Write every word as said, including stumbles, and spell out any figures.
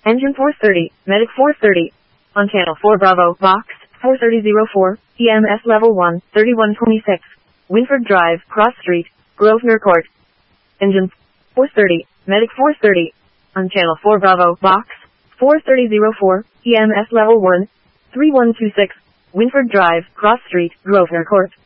Engine four thirty, Medic four thirty. On channel four Bravo, box, four thirty oh four, E M S level one, thirty-one twenty-six. Winford Drive, Cross Street, Grosvenor Court. Engine four thirty, Medic four thirty. On channel four Bravo, box, four thirty oh four, E M S level one, thirty-one twenty-six. Winford Drive, Cross Street, Grosvenor Court.